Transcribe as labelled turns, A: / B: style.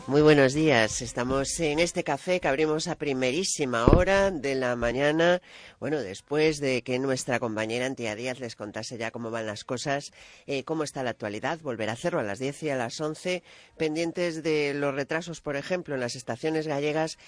A: Muy buenos días. Estamos en este café que abrimos a primerísima hora de la mañana. Bueno, después de que nuestra compañera Antía Díaz les contase ya cómo van las cosas, cómo está la actualidad. Volverá a hacerlo a las 10 y a las 11, pendientes de los retrasos, por ejemplo, en las estaciones gallegas